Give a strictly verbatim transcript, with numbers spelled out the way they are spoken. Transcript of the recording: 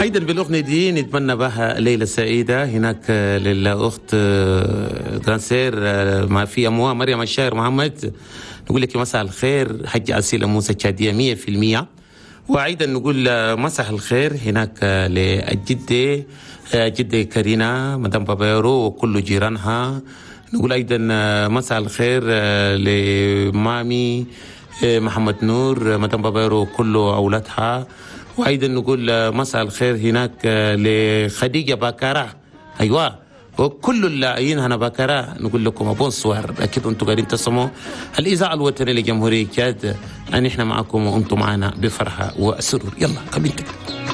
أيضا بالأغنية دي نتمنى بها ليلة سعيدة هناك للأخت ترانسير ما في أموها مريم الشاعر محمد. نقول لك مساء الخير حج أسيلة موسى تشادية مية في المية. وأيضا نقول مساء الخير هناك للجدة جدة كارينا مدام بابيرو وكل جيرانها. نقول أيضا مساء الخير لمامي محمد نور مدام بابيرو وكل أولادها. وأيضا نقول مساء الخير هناك لخديجة باكارة أيوة وكل اللاعبين هنا باكارة. نقول لكم أبون صور أكيد أنتم قاعدين تسمعوا الإذاعة الوطنية لجمهورية تشاد أن إحنا معكم وأنتم معنا بفرحة وسرور. يلا كملتوا.